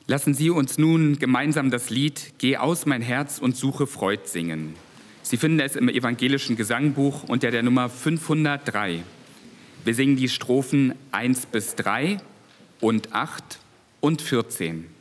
Lassen Sie uns nun gemeinsam das Lied »Geh aus mein Herz und suche Freud« singen. Sie finden es im evangelischen Gesangbuch unter der Nummer 503. Wir singen die Strophen 1 bis 3 und 8 und 14.